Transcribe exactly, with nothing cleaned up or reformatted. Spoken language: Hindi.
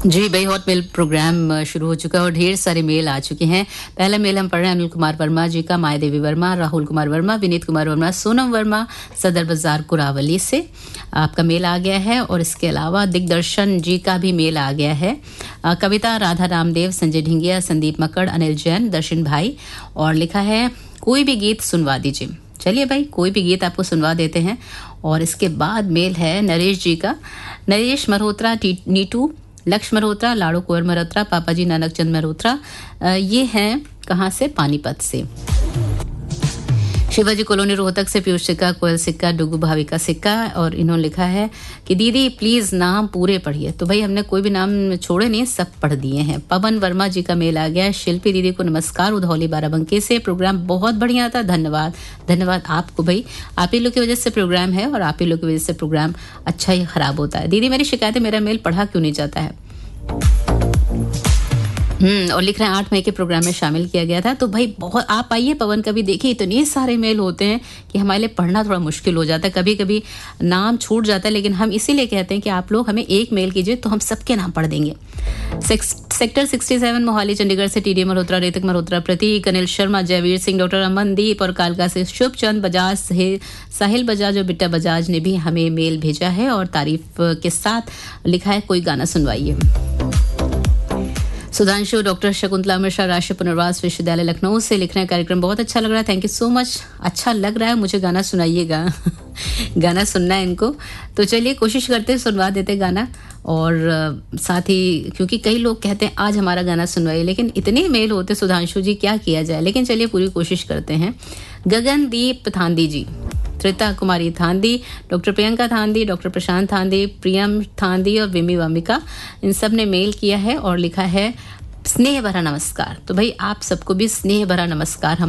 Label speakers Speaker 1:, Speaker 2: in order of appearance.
Speaker 1: जी भाई, हॉट मेल प्रोग्राम शुरू हो चुका है और ढेर सारे मेल आ चुके हैं। पहला मेल हम पढ़ रहे हैं अनिल कुमार वर्मा जी का, माया देवी वर्मा, राहुल कुमार वर्मा, विनीत कुमार वर्मा, सोनम वर्मा, सदर बाजार कुरावली से आपका मेल आ गया है। और इसके अलावा दिग्दर्शन जी का भी मेल आ गया है। कविता राधा रामदेव, संजय ढिंगिया, संदीप मक्कड़, अनिल जैन, दर्शन भाई, और लिखा है कोई भी गीत सुनवा दीजिए। चलिए भाई, कोई भी गीत आपको सुनवा देते हैं। और इसके बाद मेल है नरेश जी का, नरेश मल्होत्रा, नीटू, लक्ष्य मल्होत्रा, लाड़ू कुंवर मल्होत्रा, पापा जी नानक चंद मल्होत्रा, ये हैं कहाँ से? पानीपत से। शिवाजी कॉलोनी रोहतक से पीयूष सिक्का, कोयल सिक्का, डुगू भाविका सिक्का, और इन्होंने लिखा है कि दीदी प्लीज नाम पूरे पढ़िए। तो भाई हमने कोई भी नाम छोड़े नहीं, सब पढ़ दिए हैं। पवन वर्मा जी का मेल आ गया। शिल्पी दीदी को नमस्कार, उधौली बाराबंकी से, प्रोग्राम बहुत बढ़िया था, धन्यवाद। धन्यवाद आपको भाई, आप ही लोग की वजह से प्रोग्राम है और आप ही लोग की वजह से प्रोग्राम अच्छा ही खराब होता है। दीदी मेरी शिकायत है, मेरा मेल पढ़ा क्यों नहीं जाता है? हम्म और लिख रहे हैं आठ मई के प्रोग्राम में शामिल किया गया था। तो भाई बहुत, आप आइए पवन का भी देखिए, इतने सारे मेल होते हैं कि हमारे लिए पढ़ना थोड़ा मुश्किल हो जाता है, कभी कभी नाम छूट जाता है। लेकिन हम इसीलिए कहते हैं कि आप लोग हमें एक मेल कीजिए तो हम सबके नाम पढ़ देंगे। Sector sixty seven Mohali Chandigarh से टीडी मल्होत्रा, रेतिक मल्होत्रा, प्रतीक, अनिल शर्मा, जयवीर सिंह, डॉक्टर अमनदीप, और कालका से शुभचंद बजाज, साहिल बजाज और बिट्टा बजाज ने भी हमें मेल भेजा है और तारीफ के साथ लिखा है कोई गाना सुनवाइए। सुधांशु, डॉक्टर शकुंतला मिश्रा, राष्ट्रीय पुनर्वास विश्वविद्यालय लखनऊ से लिख रहे हैं कार्यक्रम बहुत अच्छा लग रहा है, थैंक यू सो मच। अच्छा लग रहा है, मुझे गाना सुनाइएगा। गाना सुनना है इनको, तो चलिए कोशिश करते हैं सुनवा देते गाना। और साथ ही क्योंकि कई लोग कहते हैं आज हमारा गाना सुनवाइए, लेकिन इतने मेल होते सुधांशु जी, क्या किया जाए। लेकिन चलिए पूरी कोशिश करते हैं। गगनदीप थांदी जी, त्रिता कुमारी थांदी, डॉक्टर प्रियंका थांदी, डॉक्टर प्रशांत थांदी, प्रियम थांदी और विमी वामिका, इन सब ने मेल किया है और लिखा है स्नेह भरा नमस्कार। तो भाई आप सबको भी स्नेह भरा नमस्कार। हम